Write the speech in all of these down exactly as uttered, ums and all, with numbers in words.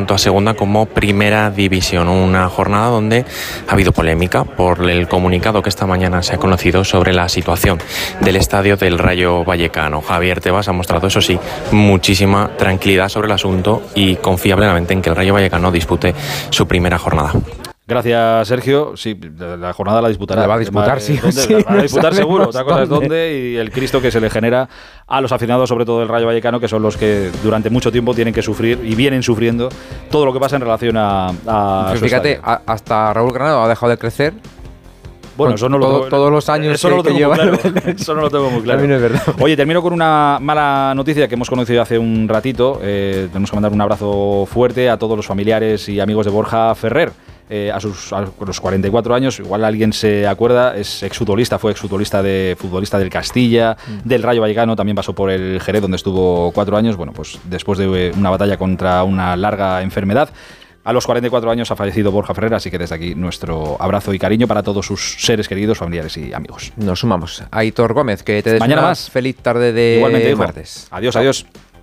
tanto a segunda como primera división. Una jornada donde ha habido polémica por el comunicado que esta mañana se ha conocido sobre la situación del estadio del Rayo Vallecano. Javier Tebas ha mostrado, eso sí, muchísima tranquilidad sobre el asunto y confía plenamente en que el Rayo Vallecano dispute su primera jornada. Gracias, Sergio. Sí, la jornada la disputará. La va a disputar, sí. sí la va a disputar seguro. Otra cosa es dónde y el Cristo que se le genera a los aficionados, sobre todo del Rayo Vallecano, que son los que durante mucho tiempo tienen que sufrir y vienen sufriendo todo lo que pasa en relación a, a Pero fíjate, a, hasta Raúl Granado ha dejado de crecer. Bueno, eso no lo todo, tengo, todos los años eso que, no lo tengo que muy lleva. claro. Eso no lo tengo muy claro. A mí no es verdad. Oye, termino con una mala noticia que hemos conocido hace un ratito. Eh, tenemos que mandar un abrazo fuerte a todos los familiares y amigos de Borja Ferrer. Eh, a, sus, a los cuarenta y cuatro años, igual alguien se acuerda, es exfutbolista, fue exfutbolista de futbolista del Castilla, mm. del Rayo Vallecano, también pasó por el Jerez, donde estuvo cuatro años. Bueno, pues después de una batalla contra una larga enfermedad, a los cuarenta y cuatro años ha fallecido Borja Ferrer, así que desde aquí nuestro abrazo y cariño para todos sus seres queridos, familiares y amigos. Nos sumamos. Aitor Gómez, que te des Mañana una más. feliz tarde de Igualmente, hijo. martes. Adiós, adiós.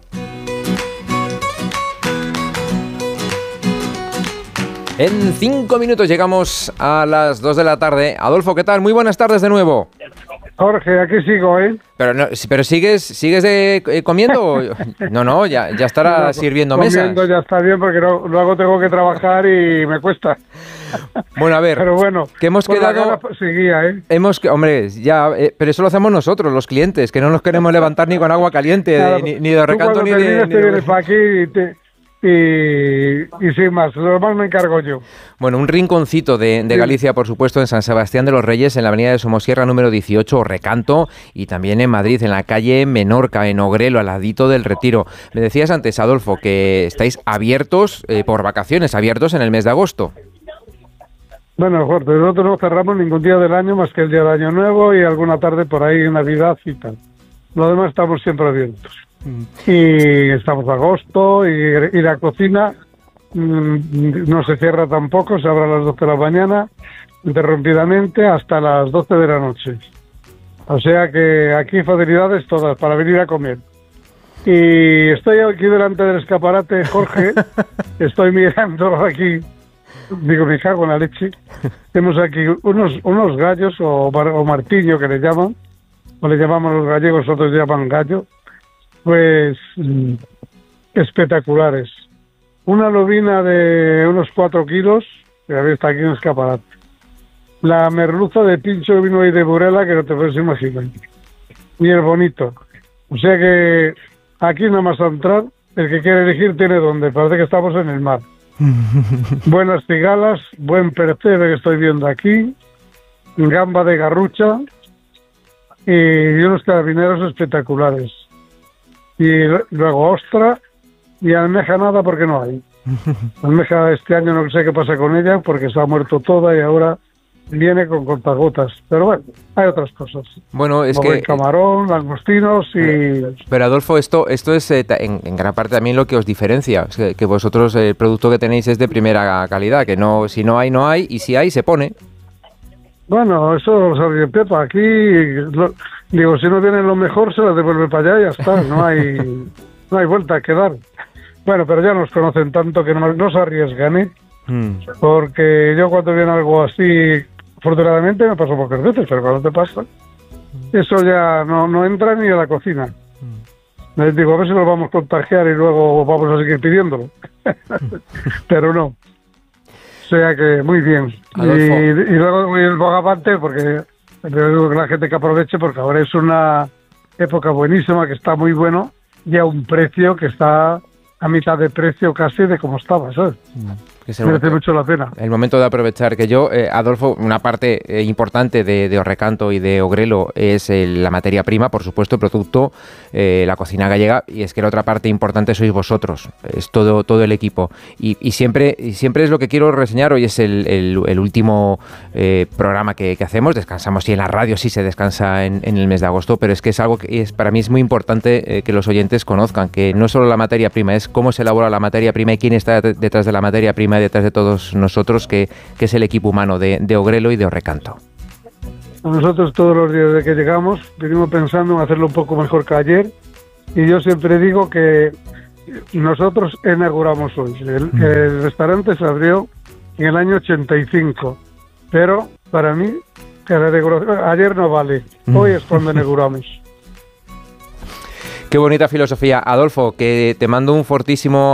En cinco minutos llegamos a las dos de la tarde. Adolfo, ¿qué tal? Muy buenas tardes de nuevo. Jorge, aquí sigo, ¿eh? Pero, no, pero sigues sigues de, eh, comiendo. No, no, ya, ya estará No, sirviendo comiendo mesas. ya está bien porque no, luego tengo que trabajar y me cuesta. Bueno, a ver, pero bueno, que hemos por quedado... la gana seguía, ¿eh? Hemos, hombre, ya, eh, pero eso lo hacemos nosotros, los clientes, que no nos queremos levantar ni con agua caliente, Claro, ni, ni de recanto, ni de... Termines, Ni te de... vienes para aquí y, te, y, y sin más, lo demás me encargo yo. Bueno, un rinconcito de, de Sí. Galicia, por supuesto, en San Sebastián de los Reyes, en la avenida de Somosierra número dieciocho, Recanto, y también en Madrid, en la calle Menorca, en Ogrelo, al ladito del Retiro. Me decías antes, Adolfo, que estáis abiertos eh, por vacaciones, abiertos en el mes de agosto. Bueno, Jorge, nosotros no cerramos ningún día del año más que el día de Año Nuevo y alguna tarde por ahí en Navidad y tal. Lo demás estamos siempre abiertos. Mm. Y estamos agosto y, y la cocina mmm, no se cierra tampoco, se abre a las doce de la mañana, interrumpidamente hasta las doce de la noche. O sea que aquí facilidades todas para venir a comer. Y estoy aquí delante del escaparate, Jorge, estoy mirándolo aquí. Digo, me cago en la leche. Tenemos aquí unos unos gallos o, o martiño que le llaman, o le llamamos los gallegos, otros llaman gallo, pues mm, espectaculares. Una lobina de unos cuatro kilos, que está aquí en el escaparate. La merluza de pincho vino y de Burela, que no te puedes imaginar. Y el bonito. O sea que aquí nada más a entrar, el que quiere elegir tiene donde. Parece que estamos en el mar. Buenas cigalas, buen percebe que estoy viendo aquí, gamba de garrucha y unos carabineros espectaculares. Y luego ostra y almeja nada porque no hay. Almeja este año no sé qué pasa con ella porque se ha muerto toda y ahora viene con cortagotas. Pero bueno, hay otras cosas. Bueno, es como que... el camarón, langostinos y... Pero Adolfo, esto esto es eh, en, en gran parte también lo que os diferencia. Es que, que vosotros el producto que tenéis es de primera calidad, que no si no hay, no hay, y si hay, se pone. Bueno, eso lo sabe Pepa. Aquí, lo, digo, si no viene lo mejor, se lo devuelve para allá y ya está. No hay no hay vuelta a quedar. Bueno, pero ya nos conocen tanto que no, no se arriesgan, ¿eh? Mm. Porque yo cuando viene algo así, afortunadamente me pasó pocas veces, pero cuando te pasa, eso ya no, no entra ni a la cocina. Mm. Les digo, a ver si nos vamos a contagiar y luego vamos a seguir pidiéndolo. Pero no. O sea que muy bien. Y, y luego el bogavante, porque le digo que la gente que aproveche, porque ahora es una época buenísima, que está muy bueno, y a un precio que está a mitad de precio casi de como estaba, ¿sabes? Mm. Merece momento, mucho la pena. El momento de aprovechar que yo, eh, Adolfo, una parte eh, importante de, de Recanto y de Ogrelo es eh, la materia prima, por supuesto, el producto, eh, la cocina gallega, y es que la otra parte importante sois vosotros, es todo todo el equipo. Y, y siempre y siempre es lo que quiero reseñar. Hoy es el, el, el último eh, programa que, que hacemos, descansamos sí en la radio, sí se descansa en, en el mes de agosto, pero es que es algo que es, para mí es muy importante eh, que los oyentes conozcan, que no solo la materia prima, es cómo se elabora la materia prima y quién está detrás de la materia prima, detrás de todos nosotros, que, que es el equipo humano de, de Ogrelo y de Recanto. Nosotros todos los días desde que llegamos venimos pensando en hacerlo un poco mejor que ayer, y yo siempre digo que nosotros inauguramos hoy. El, el restaurante se abrió en el año ochenta y cinco, pero para mí, que la inauguración, ayer no vale, hoy es cuando inauguramos. Qué bonita filosofía. Adolfo, que te mando un fortísimo